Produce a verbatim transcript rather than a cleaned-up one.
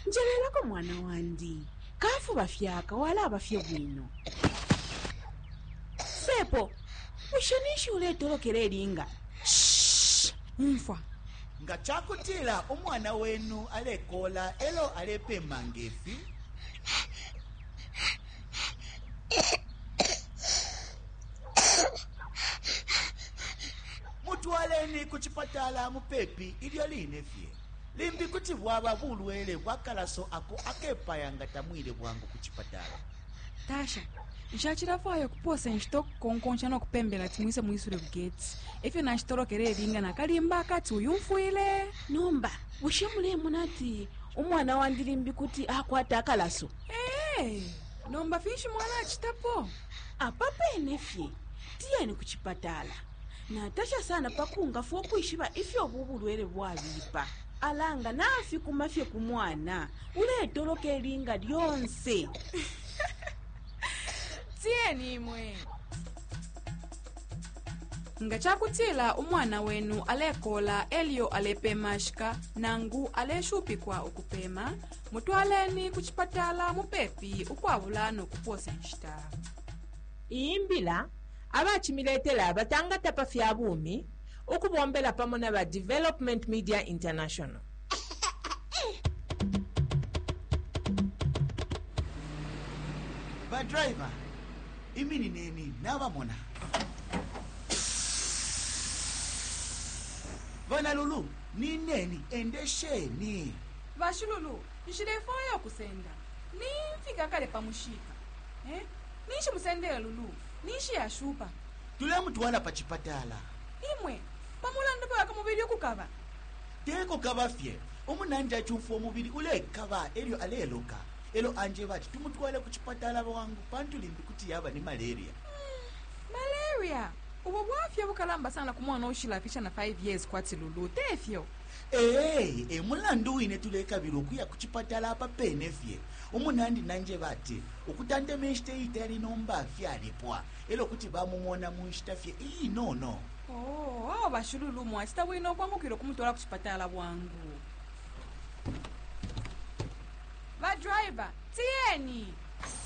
njelelako mwana wandi kafu bafyaka wala abafye bwino sepo ushanishi uletolokera eringa mfa nga chakutila umwana wenu alekola elo alepe mangefi mutwaleni kuchipatala mupepi ilyo linefye limbi kuti bwaba bulwele bwakalaso ako akepayanga tamwile bwangu kuchipatala tasha nxachirafayo kuposa nxitoko konkonxa nokupembela timwise muisule bugetsi efyo naxitolokera eringa nakalimba akati uyu mfuile nomba ushemulemu nati umwana wandi limbi kuti akwata akalaso ee nomba finshi mwana achitapo apapenefye tiyeni kuchipatala natasha sana pakunga fo kuishiba ifyo bubulwele bwabipa alanga nafi kumafye kumwana uletoloka eringa lyonse tiyeni imwe nga chakutila umwana wenu alekola elio alepemashika nangu aleshupikwa ukupema mutwaleni kuchipatala mupepi ukwavula nokuposa nxita iimbila abachimiletela abatangata pafya bumi ukubombela pamo na ba Development Media International. ba driver imini neni nabamona Vana Lulu ni neni endesheni vashululu nxilefoyo kusenda nimfika kale pamushika eh nishi musendela lulu nishi yashupa tule mutwala pachipatala imwe pamulanda paka mubili okukava teko kabafye umunanja chumfu omubili ule kaba elio aleloka elo anje bati tumutwale kuchipatala wangu pantu limbi kuti yaba ni malaria mm, malaria ubo bwafya bukalamba sana kumwana ushilafisha na five years kwati lulu tefyo eh e mulandu wine tuleka biro kuya kuchipatala apa penefye umunandi nanje bati ukutande meshte itali nomba fyalipwa elo kuti bamumona munstafye eh no no oh awo bashululu mwachita bwino kwangukiro kumutwala kuchipatala bwangu ba driver tiyeni